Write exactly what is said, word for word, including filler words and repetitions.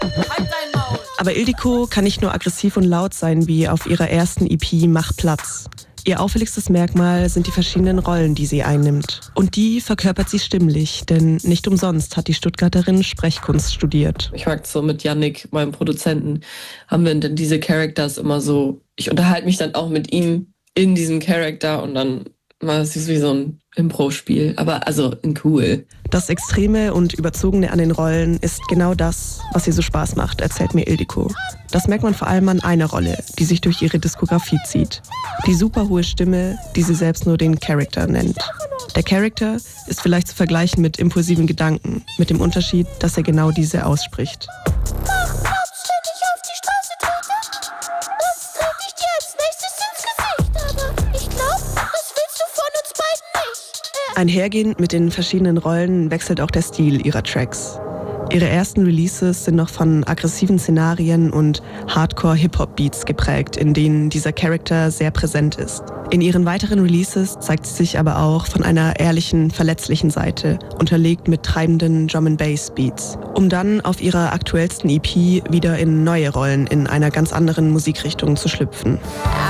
Aber Ildiko kann nicht nur aggressiv und laut sein wie auf ihrer ersten E P Mach Platz. Ihr auffälligstes Merkmal sind die verschiedenen Rollen, die sie einnimmt. Und die verkörpert sie stimmlich, denn nicht umsonst hat die Stuttgarterin Sprechkunst studiert. Ich mag so mit Yannick, meinem Produzenten, haben wir dann diese Characters immer so, ich unterhalte mich dann auch mit ihm in diesem Charakter und dann war es wie so ein Impro-Spiel, aber also in cool. Das Extreme und Überzogene an den Rollen ist genau das, was ihr so Spaß macht, erzählt mir Ildiko. Das merkt man vor allem an einer Rolle, die sich durch ihre Diskografie zieht. Die super hohe Stimme, die sie selbst nur den Charakter nennt. Der Charakter ist vielleicht zu vergleichen mit impulsiven Gedanken, mit dem Unterschied, dass er genau diese ausspricht. Einhergehend mit den verschiedenen Rollen wechselt auch der Stil ihrer Tracks. Ihre ersten Releases sind noch von aggressiven Szenarien und Hardcore-Hip-Hop-Beats geprägt, in denen dieser Charakter sehr präsent ist. In ihren weiteren Releases zeigt sie sich aber auch von einer ehrlichen, verletzlichen Seite, unterlegt mit treibenden Drum-and-Bass-Beats, um dann auf ihrer aktuellsten E P wieder in neue Rollen in einer ganz anderen Musikrichtung zu schlüpfen.